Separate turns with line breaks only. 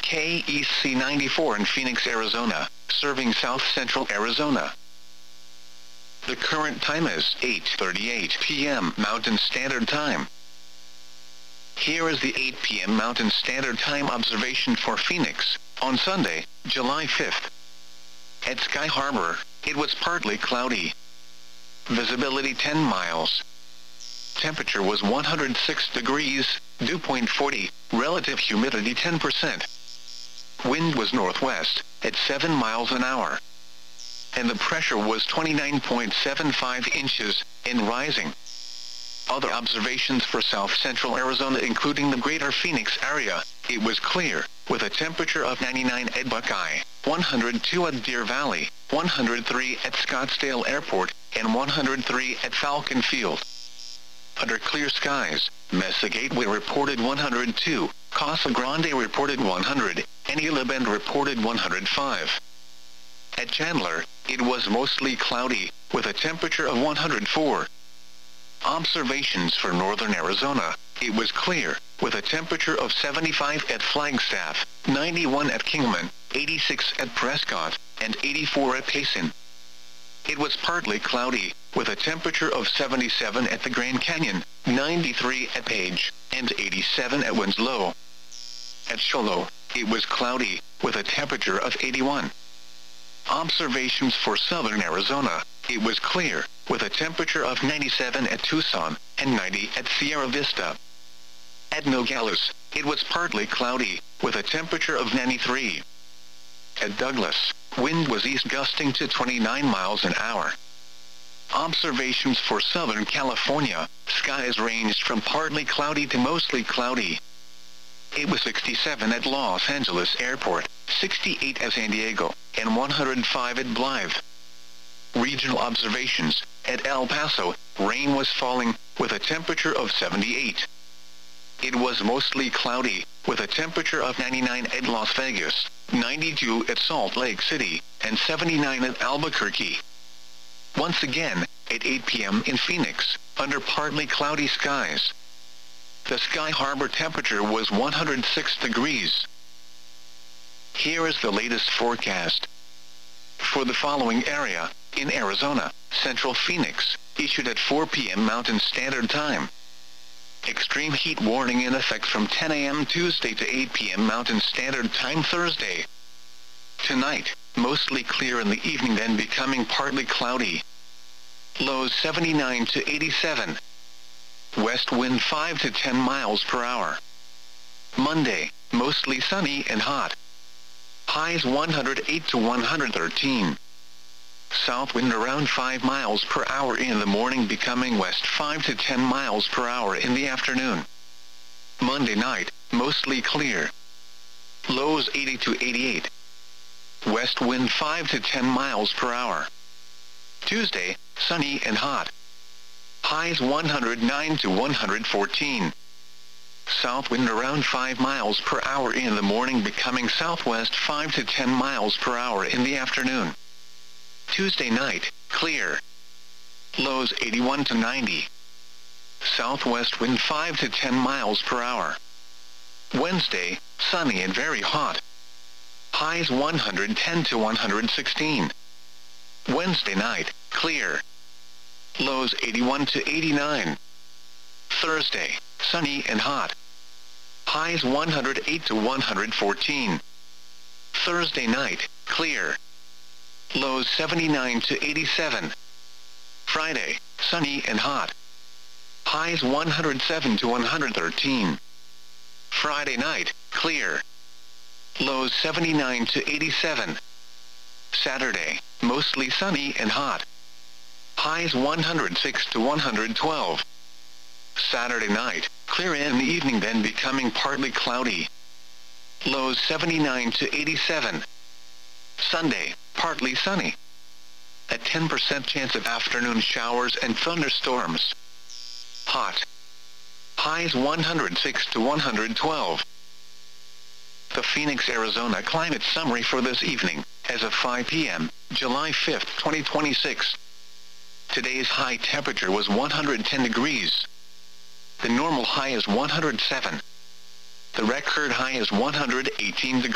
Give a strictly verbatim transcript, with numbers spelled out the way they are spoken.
K E C ninety-four in Phoenix, Arizona, serving south-central Arizona. The current time is eight thirty-eight p m Mountain Standard Time. Here is the eight p m Mountain Standard Time observation for Phoenix, on Sunday, July fifth. At Sky Harbor, it was partly cloudy. Visibility ten miles. Temperature was one hundred six degrees, dew point forty, relative humidity ten percent. Wind was northwest, at seven miles an hour. And the pressure was twenty-nine point seven five inches, and rising. Other observations for south-central Arizona including the greater Phoenix area, it was clear, with a temperature of ninety-nine at Buckeye, one hundred two at Deer Valley, one hundred three at Scottsdale Airport, and one hundred three at Falcon Field. Under clear skies, Mesa Gateway reported one hundred two, Casa Grande reported one hundred, and Isla Bend reported one hundred five. At Chandler, it was mostly cloudy, with a temperature of one hundred four. Observations for northern Arizona, it was clear, with a temperature of seventy-five at Flagstaff, ninety-one at Kingman, eighty-six at Prescott, and eighty-four at Payson. It was partly cloudy, with a temperature of seventy-seven at the Grand Canyon, ninety-three at Page, and eighty-seven at Winslow. At Shoalo, it was cloudy, with a temperature of eighty-one. Observations for southern Arizona, it was clear, with a temperature of ninety-seven at Tucson, and ninety at Sierra Vista. At Nogales, it was partly cloudy, with a temperature of ninety-three. At Douglas, wind was east gusting to twenty-nine miles an hour. Observations for Southern California, skies ranged from partly cloudy to mostly cloudy. It was sixty-seven at Los Angeles Airport, sixty-eight at San Diego, and one hundred five at Blythe. Regional observations, at El Paso, rain was falling, with a temperature of seventy-eight. It was mostly cloudy, with a temperature of ninety-nine at Las Vegas, ninety-two at Salt Lake City, and seventy-nine at Albuquerque. Once again, at eight p m in Phoenix, under partly cloudy skies. The Sky Harbor temperature was one hundred six degrees. Here is the latest forecast. For the following area, in Arizona, Central Phoenix, issued at four p m Mountain Standard Time. Extreme heat warning in effect from ten a m Tuesday to eight p m Mountain Standard Time Thursday. Tonight, mostly clear in the evening then becoming partly cloudy. Lows seventy-nine to eighty-seven. West wind five to ten miles per hour. Monday, mostly sunny and hot. Highs one hundred eight to one hundred thirteen. South wind around five miles per hour in the morning becoming west five to ten miles per hour in the afternoon. Monday night, mostly clear. Lows eighty to eighty-eight. West wind five to ten miles per hour. Tuesday, sunny and hot. Highs one hundred nine to one hundred fourteen. South wind around five miles per hour in the morning becoming southwest five to ten miles per hour in the afternoon. Tuesday night, clear. Lows eighty-one to ninety. Southwest wind five to ten miles per hour. Wednesday, sunny and very hot. Highs one hundred ten to one hundred sixteen. Wednesday night, clear. Lows eighty-one to eighty-nine. Thursday, sunny and hot. Highs one hundred eight to one hundred fourteen. Thursday night, clear. Lows seventy-nine to eighty-seven. Friday, sunny and hot. Highs one hundred seven to one hundred thirteen. Friday night, clear. Lows seventy-nine to eighty-seven. Saturday, mostly sunny and hot. Highs one hundred six to one hundred twelve. Saturday night, clear in the evening then becoming partly cloudy. Lows seventy-nine to eighty-seven. Sunday, partly sunny. A ten percent chance of afternoon showers and thunderstorms. Hot. Highs one hundred six to one hundred twelve. The Phoenix, Arizona climate summary for this evening, as of five p m, July fifth, twenty twenty-six. Today's high temperature was one hundred ten degrees. The normal high is one hundred seven. The record high is one hundred eighteen degrees.